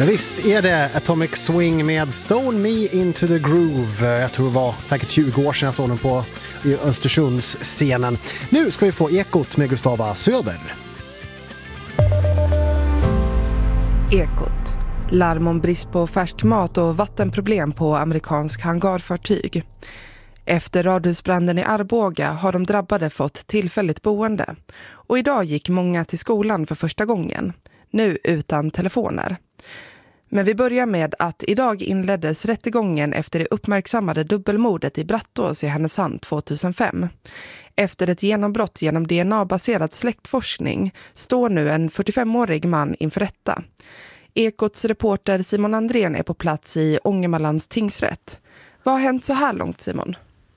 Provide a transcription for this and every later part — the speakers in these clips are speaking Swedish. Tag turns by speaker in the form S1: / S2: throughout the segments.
S1: Men visst är det Atomic Swing med Stone Me Into the Groove. Jag tror det var säkert 20 år sedan jag såg den på i Östersundsscenen. Nu ska vi få Ekot med Gustava Söder.
S2: Ekot. Larm om brist på färsk mat och vattenproblem på amerikansk hangarfartyg. Efter radhusbranden i Arboga har de drabbade fått tillfälligt boende. Och idag gick många till skolan för första gången. Nu utan telefoner. Men vi börjar med att idag inleddes rättegången efter det uppmärksammade dubbelmordet i Brattås i Härnösand 2005. Efter ett genombrott genom DNA-baserad släktforskning står nu en 45-årig man inför rätta. Ekots reporter Simon Andrén är på plats i Ångermanlands tingsrätt. Vad har hänt så här långt, Simon?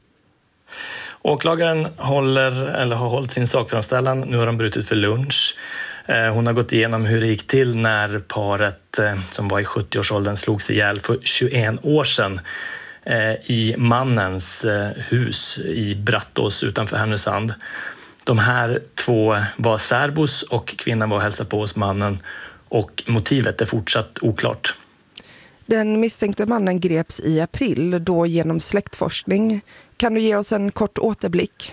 S3: Åklagaren har hållit sin sakframställan. Nu har de brutit för lunch. Hon har gått igenom hur det gick till när paret som var i 70-årsåldern slogs ihjäl för 21 år sedan i mannens hus i Brattås utanför Härnösand. De här två var särbos och kvinnan var och hälsade på hos mannen och motivet är fortsatt oklart.
S2: Den misstänkte mannen greps i april då genom släktforskning. Kan du ge oss en kort återblick?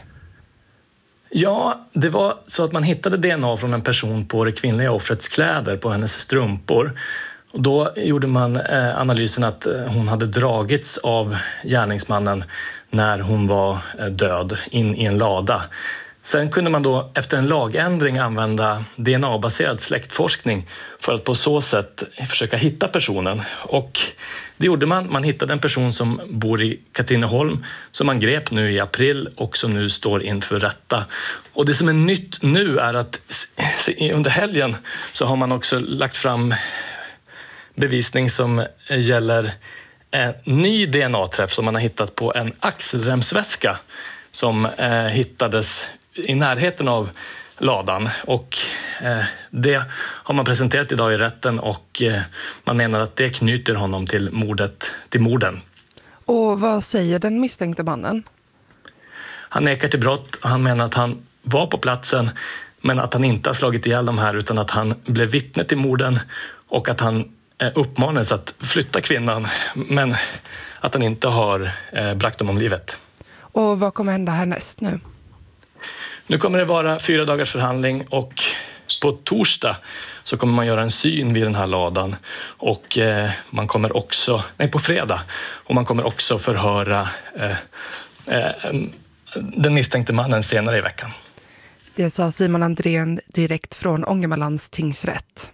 S3: Ja, det var så att man hittade DNA från en person på det kvinnliga offrets kläder på hennes strumpor. Och då gjorde man analysen att hon hade dragits av gärningsmannen när hon var död in i en lada. Sen kunde man då efter en lagändring använda DNA-baserad släktforskning för att på så sätt försöka hitta personen. Och det gjorde man. Man hittade en person som bor i Katrineholm som man grep nu i april och som nu står inför rätta. Och det som är nytt nu är att under helgen så har man också lagt fram bevisning som gäller en ny DNA-träff som man har hittat på en axelremsväska som hittades i närheten av ladan och det har man presenterat idag i rätten och man menar att det knyter honom till morden.
S2: Och vad säger den misstänkte mannen?
S3: Han nekar till brott. Han menar att han var på platsen men att han inte har slagit ihjäl de här utan att han blev vittne till morden och att han uppmanades att flytta kvinnan men att han inte har bragt dem om livet.
S2: Och vad kommer hända härnäst nu?
S3: Nu kommer det vara 4 dagars förhandling och på torsdag så kommer man göra en syn vid den här ladan och man kommer också, på fredag, och man kommer också förhöra den misstänkte mannen senare i veckan.
S2: Det sa Simon Andrén direkt från Ångermanlands tingsrätt.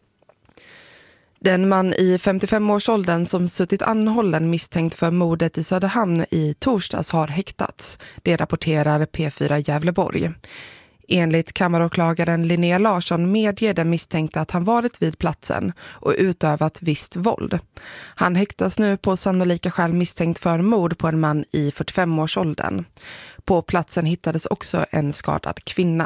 S2: Den man i 55-årsåldern som suttit anhållen misstänkt för mordet i Söderhamn i torsdags har häktats. Det rapporterar P4 Gävleborg. Enligt kammaråklagaren Linnea Larsson medger den misstänkta att han varit vid platsen och utövat visst våld. Han häktas nu på sannolika skäl misstänkt för mord på en man i 45-årsåldern. På platsen hittades också en skadad kvinna.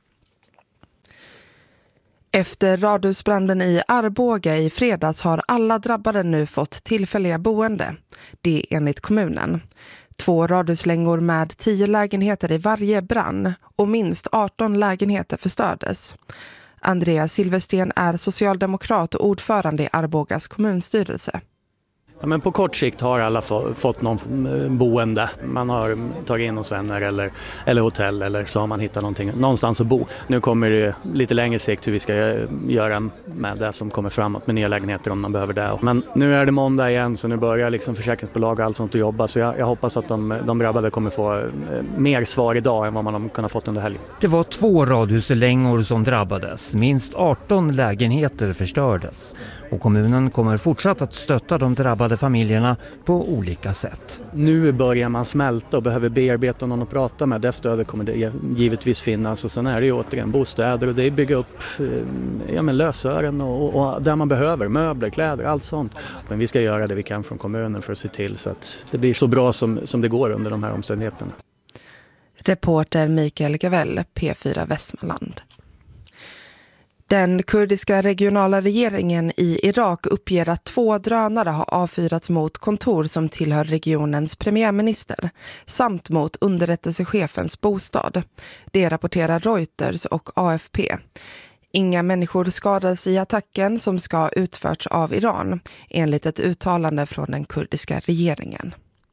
S2: Efter radhusbranden i Arboga i fredags har alla drabbade nu fått tillfälliga boende. Det enligt kommunen. 2 radhuslängor med 10 lägenheter i varje brann och minst 18 lägenheter förstördes. Andreas Silversten är socialdemokrat och ordförande i Arbogas kommunstyrelse.
S4: Ja, men på kort sikt har alla fått någon boende. Man har tagit in hos vänner eller hotell eller så har man hittat någonstans att bo. Nu kommer det lite längre sikt hur vi ska göra med det som kommer framåt med nya lägenheter om man behöver det. Men nu är det måndag igen så nu börjar liksom försäkringsbolag och allt sånt att jobba. Så jag hoppas att de drabbade kommer få mer svar idag än vad man har kunnat fått under helgen.
S5: Det var 2 radhuslängor som drabbades. Minst 18 lägenheter förstördes. Och kommunen kommer fortsatt att stötta de drabbade familjerna på olika sätt.
S4: Nu börjar man smälta och behöver bearbeta någon att prata med. Det stödet kommer det givetvis finnas. Och sen är det ju återigen bostäder och det är bygga upp lösören och där man behöver, möbler, kläder, allt sånt. Men vi ska göra det vi kan från kommunen för att se till så att det blir så bra som det går under de här omständigheterna.
S2: Reporter Mikael Gavell, P4 Västmanland. Den kurdiska regionala regeringen i Irak uppger att 2 drönare har avfyrats mot kontor som tillhör regionens premiärminister samt mot underrättelsechefens bostad. Det rapporterar Reuters och AFP. Inga människor skadades i attacken som ska ha utförts av Iran, enligt ett uttalande från den kurdiska regeringen.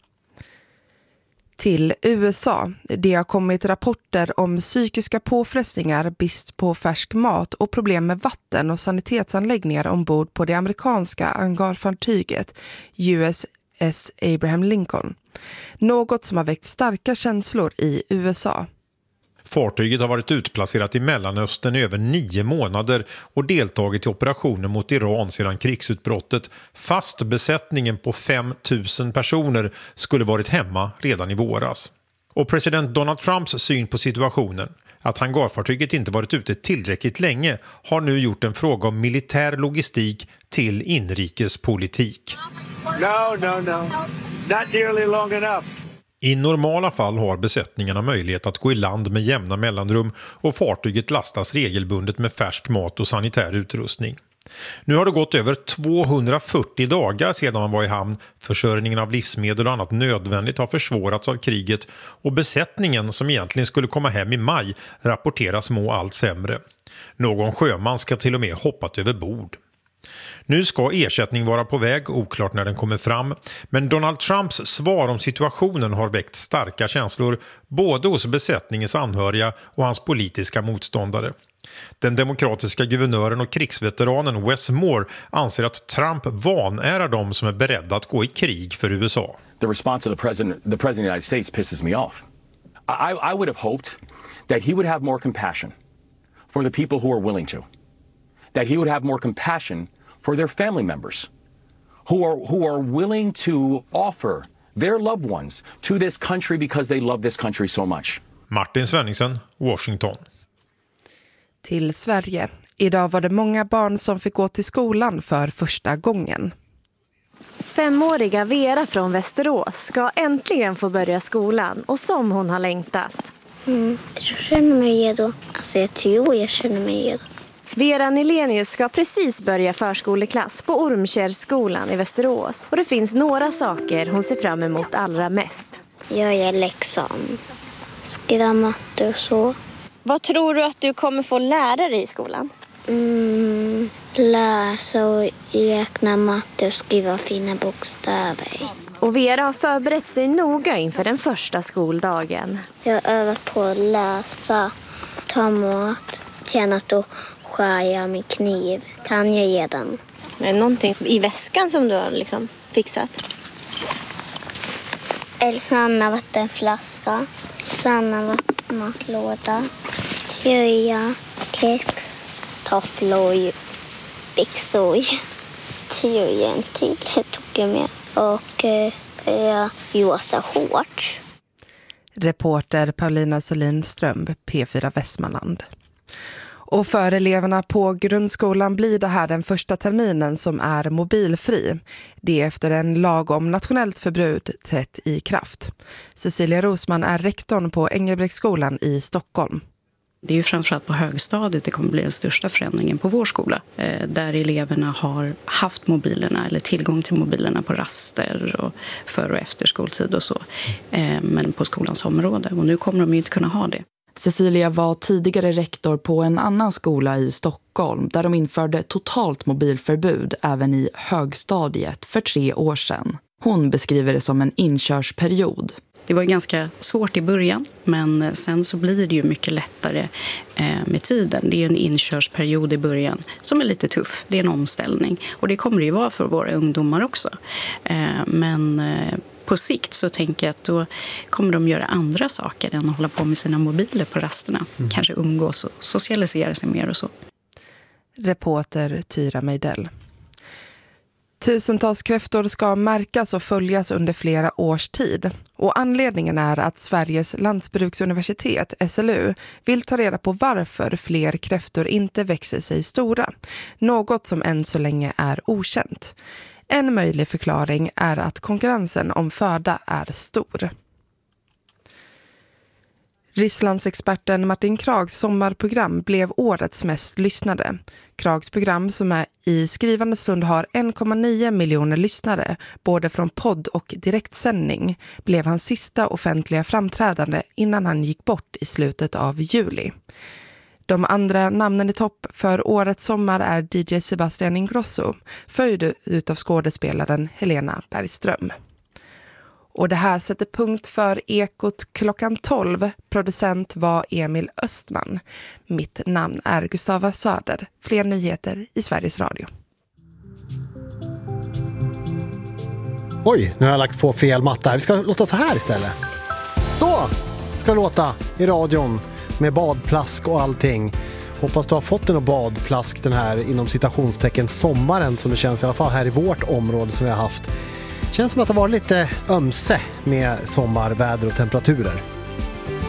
S2: Till USA. Det har kommit rapporter om psykiska påfrestningar, brist på färsk mat och problem med vatten och sanitetsanläggningar ombord på det amerikanska hangarfartyget USS Abraham Lincoln. Något som har väckt starka känslor i USA.
S6: Fartyget har varit utplacerat i Mellanöstern i över 9 månader och deltagit i operationer mot Iran sedan krigsutbrottet. Fast besättningen på 5 000 personer skulle varit hemma redan i våras. Och president Donald Trumps syn på situationen, att hangarfartyget inte varit ute tillräckligt länge, har nu gjort en fråga om militär logistik till inrikespolitik.
S7: No. Not nearly long enough.
S6: I normala fall har besättningarna möjlighet att gå i land med jämna mellanrum och fartyget lastas regelbundet med färsk mat och sanitär utrustning. Nu har det gått över 240 dagar sedan man var i hamn. Försörjningen av livsmedel och annat nödvändigt har försvårats av kriget och besättningen som egentligen skulle komma hem i maj rapporteras må allt sämre. Någon sjöman ska till och med hoppat över bord. Nu ska ersättning vara på väg, oklart när den kommer fram. Men Donald Trumps svar om situationen har väckt starka känslor både hos besättningens anhöriga och hans politiska motståndare. Den demokratiska guvernören och krigsveteranen Wes Moore anser att Trump vanärar de som är beredda att gå i krig för USA.
S8: The response of the president of the United States pisses me off. I would have hoped that he would have more compassion for the people who are willing to. That he would have more compassion for their family members who are willing to offer their loved ones to this country because they love this country so much.
S6: Martin Svenningsen, Washington.
S2: Till Sverige. Idag var det många barn som fick gå till skolan för första gången.
S9: 5-åriga Vera från Västerås ska äntligen få börja skolan och som hon har längtat.
S10: Jag känner mig redo. Alltså jag tror jag känner mig redo.
S9: Vera Nilenius ska precis börja förskoleklass på Ormkärrskolan i Västerås. Och det finns några saker hon ser fram emot allra mest.
S10: Jag gör läxan, skriva matte och så.
S9: Vad tror du att du kommer få lära dig i skolan?
S10: Läsa och räkna matte och skriva fina bokstäver.
S9: Och Vera har förberett sig noga inför den första skoldagen.
S10: Jag har övat på att läsa, ta mat, tränat och skära med kniv. Kan jag ge den?
S9: Är det någonting i väskan som du har liksom fixat?
S10: Sanna vattenflaska, Sanna matlåda, tröja, kex, tofflor, byxor, tröjan till tog jag med och rosa shorts.
S2: Reporter Paulina Solinström, P4 Västmanland. Och för eleverna på grundskolan blir det här den första terminen som är mobilfri. Det är efter en lag om nationellt förbud trätt i kraft. Cecilia Rosman är rektorn på Engelbrektsskolan i Stockholm.
S11: Det är ju framförallt på högstadiet det kommer bli den största förändringen på vår skola. Där eleverna har haft mobilerna eller tillgång till mobilerna på raster och för- och efter skoltid och så. Men på skolans område. Och nu kommer de ju inte kunna ha det.
S12: Cecilia var tidigare rektor på en annan skola i Stockholm där de införde totalt mobilförbud även i högstadiet för 3 år sedan. Hon beskriver det som en inkörsperiod.
S11: Det var ganska svårt i början, men sen så blir det ju mycket lättare med tiden. Det är en inkörsperiod i början som är lite tuff. Det är en omställning och det kommer det ju vara för våra ungdomar också. Men på sikt så tänker jag att då kommer de göra andra saker än att hålla på med sina mobiler på rasterna. Kanske umgås och socialisera sig mer och så.
S2: Reporter Tyra Meidell. Tusentals kräftor ska märkas och följas under flera års tid. Och anledningen är att Sveriges lantbruksuniversitet, SLU, vill ta reda på varför fler kräftor inte växer sig stora. Något som än så länge är okänt. En möjlig förklaring är att konkurrensen om föda är stor. Rysslandsexperten Martin Krags sommarprogram blev årets mest lyssnade. Krags program som är i skrivande stund har 1,9 miljoner lyssnare, både från podd och direktsändning, blev hans sista offentliga framträdande innan han gick bort i slutet av juli. De andra namnen i topp för årets sommar är DJ Sebastian Ingrosso, följd utav skådespelaren Helena Bergström. Och det här sätter punkt för Ekot klockan 12. Producent var Emil Östman. Mitt namn är Gustava Söder. Fler nyheter i Sveriges Radio.
S1: Oj, nu har jag lagt på fel matta. Vi ska låta så här istället. Så ska det låta i radion med badplask och allting. Hoppas du har fått en badplask den här inom citationstecken sommaren som det känns i alla fall här i vårt område som vi har haft. Känns som att det har varit lite ömse med sommarväder och temperaturer.